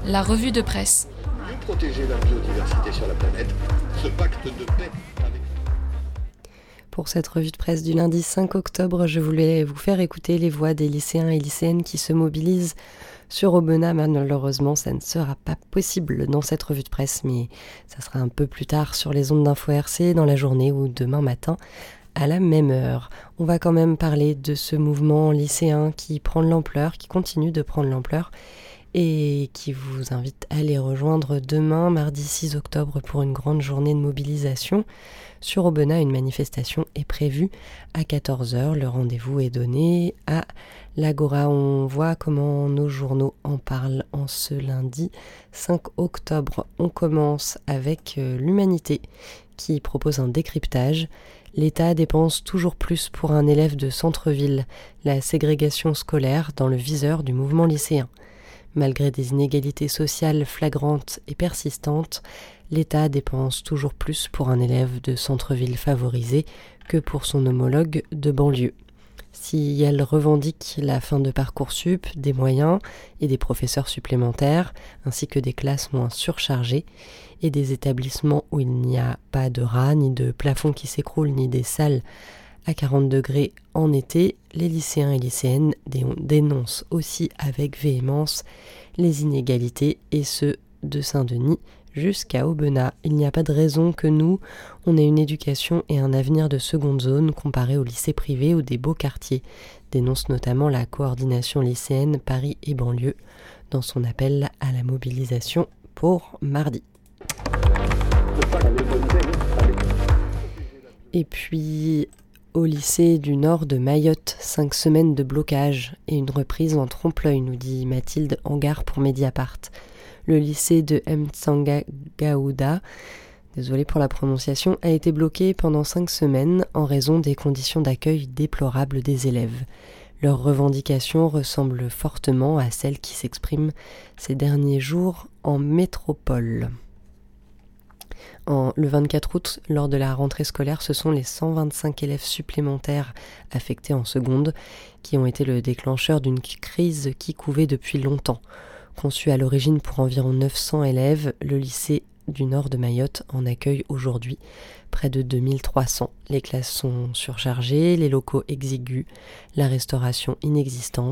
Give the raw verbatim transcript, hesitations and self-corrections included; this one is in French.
La revue de presse. Mieux protéger la biodiversité sur la planète, ce pacte de paix avec... Pour cette revue de presse du lundi cinq octobre, je voulais vous faire écouter les voix des lycéens et lycéennes qui se mobilisent sur Aubenas. Malheureusement, ça ne sera pas possible dans cette revue de presse, mais ça sera un peu plus tard sur les ondes d'Info R C dans la journée ou demain matin à la même heure. On va quand même parler de ce mouvement lycéen qui prend de l'ampleur, qui continue de prendre l'ampleur et qui vous invite à les rejoindre demain, mardi six octobre, pour une grande journée de mobilisation. Sur Aubenas, une manifestation est prévue à quatorze heures. Le rendez-vous est donné à l'Agora. On voit comment nos journaux en parlent en ce lundi cinq octobre. On commence avec euh, l'Humanité qui propose un décryptage. L'État dépense toujours plus pour un élève de centre-ville. La ségrégation scolaire dans le viseur du mouvement lycéen. Malgré des inégalités sociales flagrantes et persistantes, l'État dépense toujours plus pour un élève de centre-ville favorisé que pour son homologue de banlieue. Si elle revendique la fin de Parcoursup, des moyens et des professeurs supplémentaires, ainsi que des classes moins surchargées et des établissements où il n'y a pas de rats, ni de plafond qui s'écroule, ni des salles à quarante degrés en été, les lycéens et lycéennes dénoncent aussi avec véhémence les inégalités, et ce de Saint-Denis jusqu'à Aubenas. Il n'y a pas de raison que nous, on ait une éducation et un avenir de seconde zone comparé aux lycées privés ou des beaux quartiers, dénonce notamment la coordination lycéenne Paris et banlieue dans son appel à la mobilisation pour mardi. Et puis, au lycée du Nord de Mayotte, cinq semaines de blocage et une reprise en trompe-l'œil, nous dit Mathilde Hangar pour Mediapart. Le lycée de Mtsanga-Gaouda, désolé pour la prononciation, a été bloqué pendant cinq semaines en raison des conditions d'accueil déplorables des élèves. Leurs revendications ressemblent fortement à celles qui s'expriment ces derniers jours en métropole. En, le vingt-quatre août, lors de la rentrée scolaire, ce sont les cent vingt-cinq élèves supplémentaires affectés en seconde qui ont été le déclencheur d'une crise qui couvait depuis longtemps. Conçu à l'origine pour environ neuf cents élèves, le lycée du Nord de Mayotte en accueille aujourd'hui près de deux mille trois cents. Les classes sont surchargées, les locaux exigus, la restauration inexistante.